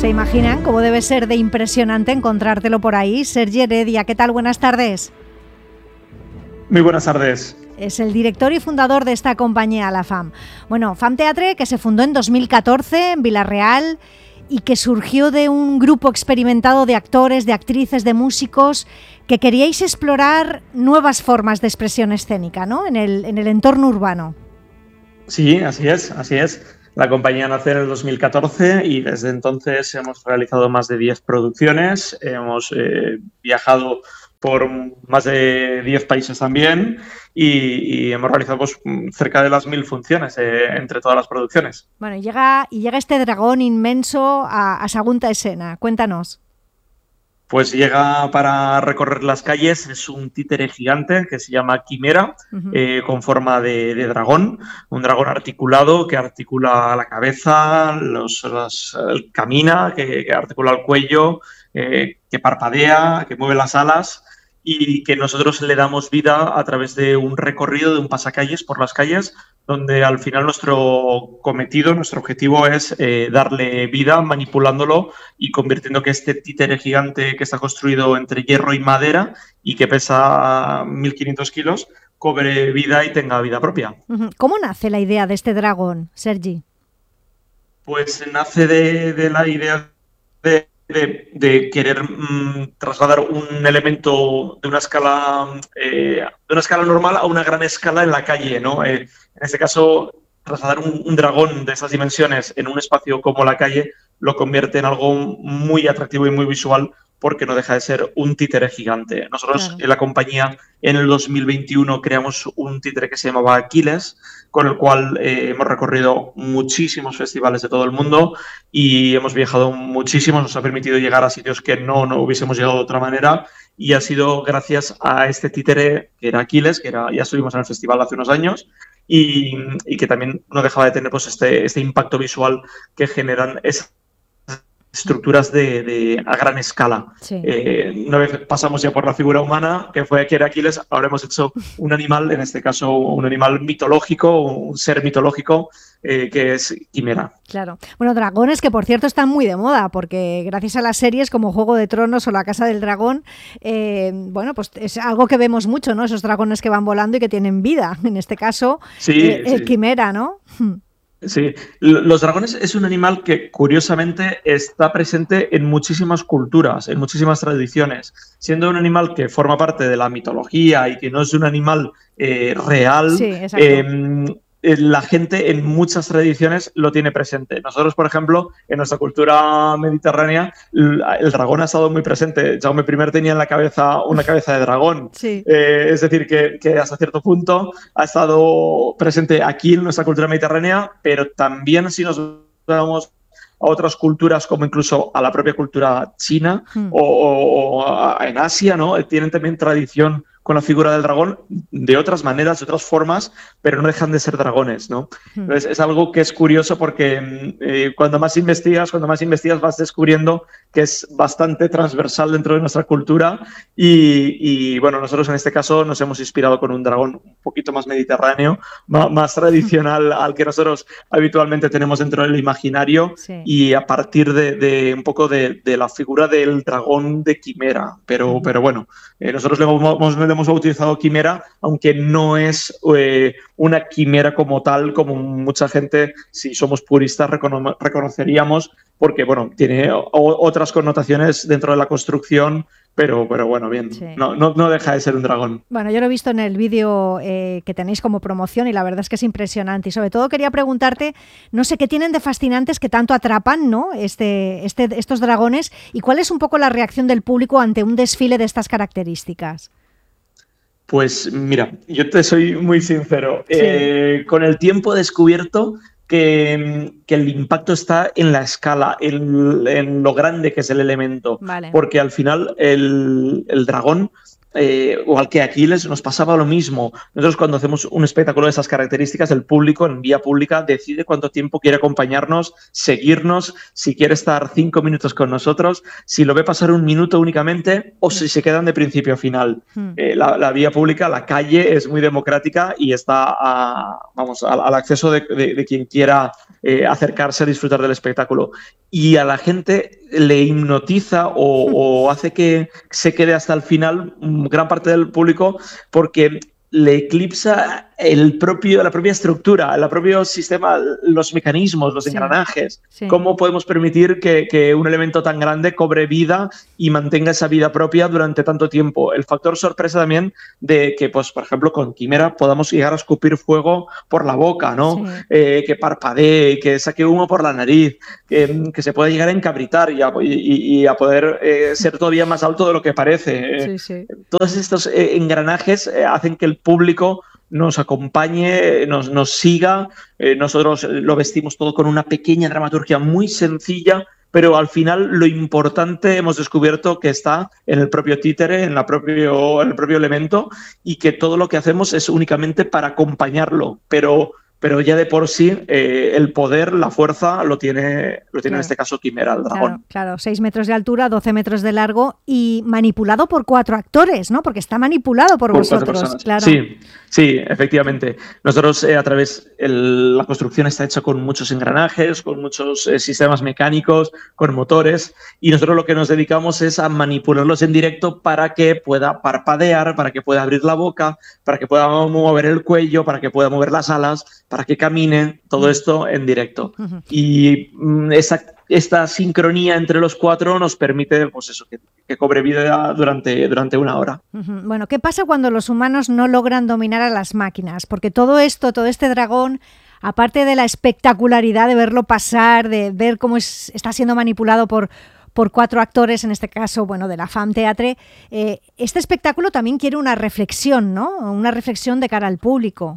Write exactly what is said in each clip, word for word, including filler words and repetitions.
Se imaginan cómo debe ser de impresionante encontrártelo por ahí. Sergi Heredia, ¿qué tal? Buenas tardes. Muy buenas tardes. Es el director y fundador de esta compañía, la F A M. Bueno, F A M Teatre, que se fundó en dos mil catorce en Vila-real y que surgió de un grupo experimentado de actores, de actrices, de músicos, que queríais explorar nuevas formas de expresión escénica, ¿no? En el, en el entorno urbano. Sí, así es, así es. La compañía nace en el dos mil catorce y desde entonces hemos realizado más de diez producciones, hemos eh, viajado por más de diez países también y, y hemos realizado pues, cerca de las mil funciones eh, entre todas las producciones. Bueno, y llega, y llega este dragón inmenso a, a Sagunta Escena. Cuéntanos. Pues llega para recorrer las calles, es un títere gigante que se llama Quimera, uh-huh. eh, con forma de, de dragón, un dragón articulado que articula la cabeza, los, los, camina, que, que articula el cuello, eh, que parpadea, que mueve las alas y que nosotros le damos vida a través de un recorrido, de un pasacalles por las calles, donde al final nuestro cometido, nuestro objetivo es eh, darle vida manipulándolo y convirtiendo que este títere gigante que está construido entre hierro y madera y que pesa mil quinientos kilos, cobre vida y tenga vida propia. ¿Cómo nace la idea de este dragón, Sergi? Pues nace de, de la idea de... De, de querer mmm, trasladar un elemento de una escala eh, de una escala normal a una gran escala en la calle, ¿no? Eh, en este caso, trasladar un, un dragón de esas dimensiones en un espacio como la calle lo convierte en algo muy atractivo y muy visual porque no deja de ser un títere gigante. Nosotros claro. en la compañía en el dos mil veintiuno creamos un títere que se llamaba Aquiles, con el cual eh, hemos recorrido muchísimos festivales de todo el mundo y hemos viajado muchísimo, nos ha permitido llegar a sitios que no, no hubiésemos llegado de otra manera y ha sido gracias a este títere que era Aquiles, que era, ya estuvimos en el festival hace unos años y, y que también no dejaba de tener pues, este, este impacto visual que generan esas estructuras de, de a gran escala. Sí. Eh, una vez pasamos ya por la figura humana, que fue que era Aquiles, ahora hemos hecho un animal, en este caso un animal mitológico, un ser mitológico, eh, que es Quimera. Claro. Bueno, dragones que por cierto están muy de moda, porque gracias a las series como Juego de Tronos o La Casa del Dragón, eh, bueno, pues es algo que vemos mucho, ¿no? Esos dragones que van volando y que tienen vida. En este caso, sí, eh, sí. el Quimera, ¿no? Sí, los dragones es un animal que curiosamente está presente en muchísimas culturas, en muchísimas tradiciones, siendo un animal que forma parte de la mitología y que no es un animal eh, real. Sí, exacto. Eh, la gente en muchas tradiciones lo tiene presente. Nosotros, por ejemplo, en nuestra cultura mediterránea, el dragón ha estado muy presente. Jaume primero tenía en la cabeza una cabeza de dragón. Sí. Eh, es decir, que, que hasta cierto punto ha estado presente aquí en nuestra cultura mediterránea, pero también si nos vamos a otras culturas, como incluso a la propia cultura china hmm. o, o, o en Asia, ¿no? Tienen también tradición con la figura del dragón de otras maneras, de otras formas, pero no dejan de ser dragones, ¿no? Entonces, es algo que es curioso porque eh, cuando más investigas, cuando más investigas vas descubriendo que es bastante transversal dentro de nuestra cultura y, y bueno, nosotros en este caso nos hemos inspirado con un dragón un poquito más mediterráneo, más, más tradicional al que nosotros habitualmente tenemos dentro del imaginario sí. y a partir de, de un poco de, de la figura del dragón de Quimera, pero, pero bueno, eh, nosotros le hemos, hemos hemos bautizado Quimera, aunque no es eh, una quimera como tal, como mucha gente, si somos puristas, recono- reconoceríamos, porque bueno, tiene o- otras connotaciones dentro de la construcción, pero, pero bueno, bien, sí. no, no, no deja de ser un dragón. Bueno, yo lo he visto en el vídeo eh, que tenéis como promoción y la verdad es que es impresionante. Y sobre todo quería preguntarte, no sé, ¿qué tienen de fascinantes que tanto atrapan, ¿no? este, este, estos dragones? ¿Y cuál es un poco la reacción del público ante un desfile de estas características? Pues mira, yo te soy muy sincero. Sí. Eh, con el tiempo he descubierto que, que el impacto está en la escala, en, en lo grande que es el elemento. Vale. Porque al final el, el dragón eh, igual que Aquiles, nos pasaba lo mismo. Nosotros cuando hacemos un espectáculo de esas características, el público en vía pública decide cuánto tiempo quiere acompañarnos, seguirnos, si quiere estar cinco minutos con nosotros, si lo ve pasar un minuto únicamente o si se quedan de principio a final. Mm. Eh, la, la vía pública, la calle, es muy democrática y está a, vamos, al, al acceso de, de, de quien quiera eh, acercarse a disfrutar del espectáculo. Y a la gente le hipnotiza o, o hace que se quede hasta el final gran parte del público porque le eclipsa el propio, la propia estructura, el propio sistema, los mecanismos, los sí, engranajes. Sí. ¿Cómo podemos permitir que, que un elemento tan grande cobre vida y mantenga esa vida propia durante tanto tiempo? El factor sorpresa también de que, pues, por ejemplo, con Quimera podamos llegar a escupir fuego por la boca, ¿no? Sí. Eh, que parpadee, que saque humo por la nariz, que, que se pueda llegar a encabritar y a, y, y a poder eh, ser todavía más alto de lo que parece. Sí, sí. Todos estos eh, engranajes eh, hacen que el público nos acompañe, nos, nos siga. Eh, nosotros lo vestimos todo con una pequeña dramaturgia muy sencilla, pero al final lo importante hemos descubierto que está en el propio títere, en, la propio, en el propio elemento, y que todo lo que hacemos es únicamente para acompañarlo, pero... pero ya de por sí eh, el poder, la fuerza, lo tiene, lo tiene claro. en este caso Quimera, el dragón. Claro, claro, seis metros de altura, doce metros de largo y manipulado por cuatro actores, ¿no? Porque está manipulado por, por vosotros, claro. Sí, sí, efectivamente. Nosotros eh, a través, el, la construcción está hecha con muchos engranajes, con muchos eh, sistemas mecánicos, con motores, y nosotros lo que nos dedicamos es a manipularlos en directo para que pueda parpadear, para que pueda abrir la boca, para que pueda mover el cuello, para que pueda mover las alas, para que camine, todo esto en directo. Uh-huh. Y mm, esa, esta sincronía entre los cuatro nos permite, pues eso, que, que cobre vida durante, durante una hora. Uh-huh. Bueno, ¿qué pasa cuando los humanos no logran dominar a las máquinas? Porque todo esto, todo este dragón, aparte de la espectacularidad de verlo pasar, de ver cómo es, está siendo manipulado por... por cuatro actores, en este caso, bueno, de la Fam Teatre, eh, este espectáculo también quiere una reflexión, ¿no? Una reflexión de cara al público.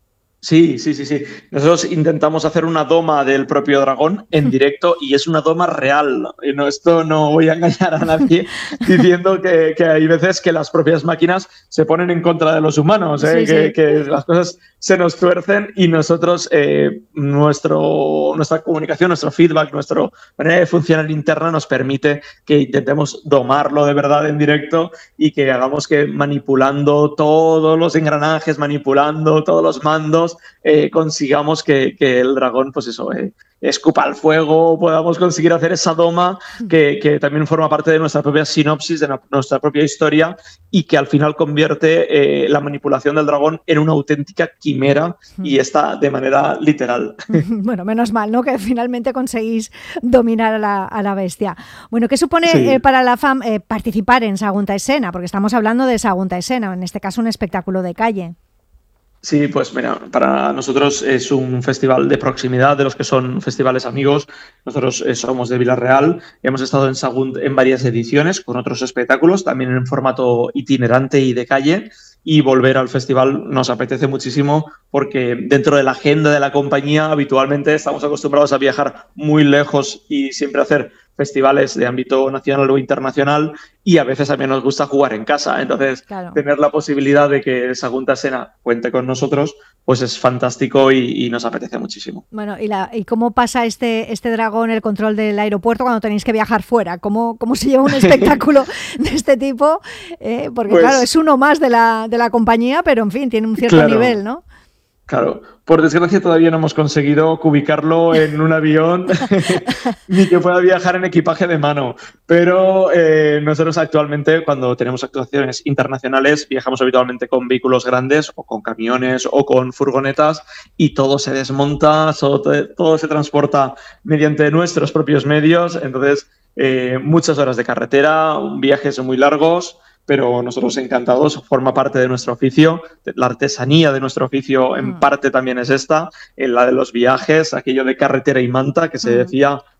Sí, sí, sí, sí. Nosotros intentamos hacer una doma del propio dragón en directo y es una doma real. Y no, esto no voy a engañar a nadie diciendo que, que hay veces que las propias máquinas se ponen en contra de los humanos, ¿eh? Sí, que, sí. que las cosas se nos tuercen y nosotros, eh, nuestro, nuestra comunicación, nuestro feedback, nuestra manera de funcionar interna nos permite que intentemos domarlo de verdad en directo y que hagamos que manipulando todos los engranajes, manipulando todos los mandos, Eh, consigamos que, que el dragón, pues eso, eh, escupa el fuego, podamos conseguir hacer esa doma que, que también forma parte de nuestra propia sinopsis, de nuestra propia historia y que al final convierte eh, la manipulación del dragón en una auténtica quimera y está de manera literal. Bueno, menos mal, ¿no? Que finalmente conseguís dominar a la, a la bestia. Bueno, ¿qué supone sí. eh, para la Fam eh, participar en Sagunta Escena? Porque estamos hablando de Sagunta Escena, en este caso un espectáculo de calle. Sí, pues mira, para nosotros es un festival de proximidad, de los que son festivales amigos. Nosotros eh, somos de Vila-real, hemos estado en Sagunt en varias ediciones con otros espectáculos, también en formato itinerante y de calle, y volver al festival nos apetece muchísimo porque dentro de la agenda de la compañía habitualmente estamos acostumbrados a viajar muy lejos y siempre hacer festivales de ámbito nacional o internacional y a veces también nos gusta jugar en casa. Entonces, claro. tener la posibilidad de que Sagunta Escena cuente con nosotros, pues es fantástico y, y nos apetece muchísimo. Bueno, ¿y, la, y cómo pasa este, este dragón el control del aeropuerto cuando tenéis que viajar fuera? ¿Cómo, cómo se lleva un espectáculo de este tipo? Eh, porque pues, claro, es uno más de la, de la compañía, pero en fin, tiene un cierto claro. nivel, ¿no? Claro, por desgracia todavía no hemos conseguido ubicarlo en un avión ni que pueda viajar en equipaje de mano, pero eh, nosotros actualmente cuando tenemos actuaciones internacionales viajamos habitualmente con vehículos grandes o con camiones o con furgonetas y todo se desmonta, todo, todo se transporta mediante nuestros propios medios, entonces eh, muchas horas de carretera, viajes muy largos, pero nosotros encantados, forma parte de nuestro oficio, la artesanía de nuestro oficio en parte también es esta, en la de los viajes, aquello de carretera y manta que se decía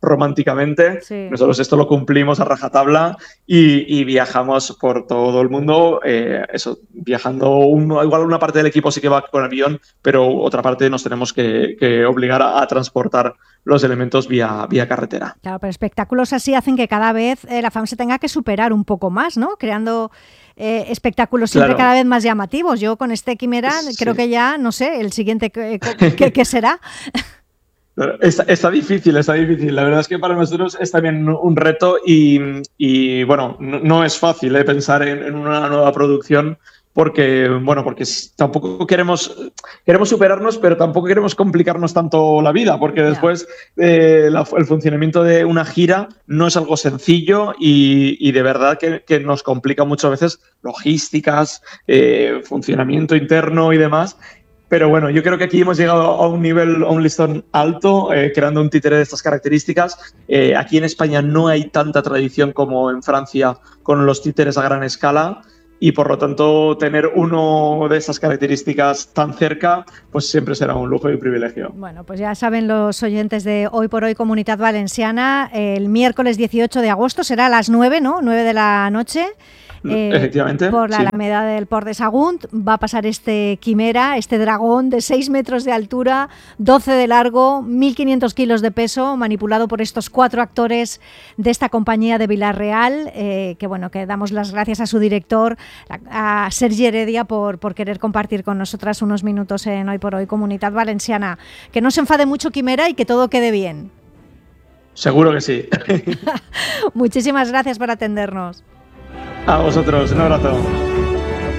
románticamente. Sí. Nosotros esto lo cumplimos a rajatabla y, y viajamos por todo el mundo, eh, eso, viajando, un, igual una parte del equipo sí que va con avión, pero otra parte nos tenemos que, que obligar a, a transportar los elementos vía, vía carretera. Claro, pero espectáculos así hacen que cada vez eh, la FAM se tenga que superar un poco más, ¿no? Creando eh, espectáculos siempre claro. cada vez más llamativos. Yo con este Quimera sí. creo que ya, no sé, el siguiente que, que, que será. Está, está difícil, está difícil. La verdad es que para nosotros es también un reto y, y bueno, no, no es fácil eh, pensar en, en una nueva producción porque, bueno, porque tampoco queremos, queremos superarnos, pero tampoco queremos complicarnos tanto la vida, porque después eh, la, el funcionamiento de una gira no es algo sencillo y, y de verdad que, que nos complica muchas veces logísticas, eh, funcionamiento interno y demás. Pero bueno, yo creo que aquí hemos llegado a un nivel, a un listón alto, eh, creando un títere de estas características. Eh, aquí en España no hay tanta tradición como en Francia con los títeres a gran escala y por lo tanto tener uno de esas características tan cerca pues siempre será un lujo y un privilegio. Bueno, pues ya saben los oyentes de Hoy por Hoy Comunitat Valenciana, el miércoles dieciocho de agosto será a las nueve, ¿no? nueve de la noche. Eh, Efectivamente. Por la sí. Alameda del Port de Sagunt va a pasar este Quimera, este dragón de seis metros de altura, doce de largo, mil quinientos kilos de peso, manipulado por estos cuatro actores de esta compañía de Vila-real, eh, que bueno, que damos las gracias a su director, a Sergi Heredia, por, por querer compartir con nosotras unos minutos en Hoy por Hoy Comunitat Valenciana. Que no se enfade mucho Quimera y que todo quede bien. Seguro que sí. Muchísimas gracias por atendernos. A vosotros, un abrazo.